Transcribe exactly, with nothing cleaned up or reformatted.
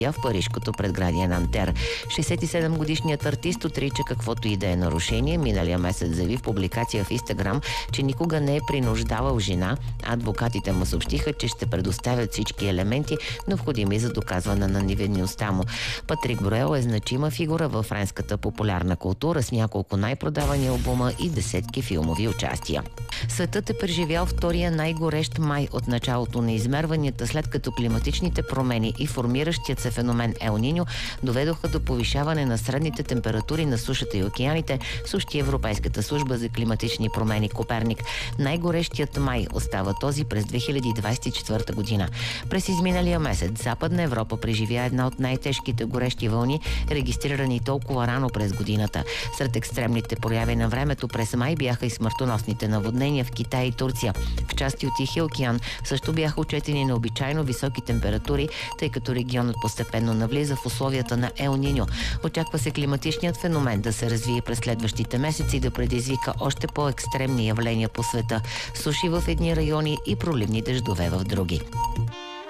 в парижкото предградие Нантер. шейсет и седем годишният артист отрича каквото и да е нарушение. Миналия месец заяви в публикация в Инстаграм, че никога не е принуждавал жена. Адвокатите му съобщиха, че ще предоставят всички елементи, необходими за доказване на невинността му. Патрик Бруел е значима фигура във френската популярна култура с няколко най-продавани албума и десетки филмови участия. Светът е преживял втория най-горещ май от началото на измерванията, след като климатичните промени и формиращият се феномен Ел Ниньо доведоха до повишаване на средните температури на сушата и океаните, съобщи Европейската служба за климатични промени Коперник. Най-горещият май остава този през две хиляди двадесет и четвърта година. През изминалия месец Западна Европа преживя една от най-тежките горещи вълни, регистрирани толкова рано през годината. Сред екстремните прояви на времето през май бяха и смъртоносните наводнения в Китай и Турция. В части от Тихия океан също бяха отчетени необичайно високи температури, тъй като регионът постепенно навлиза в условията на Ел Ниньо. Очаква се климатичният феномен да се развие през следващите месеци и да предизвика още по-екстремни явления по света. Суши в едни райони и проливни дъждове в други.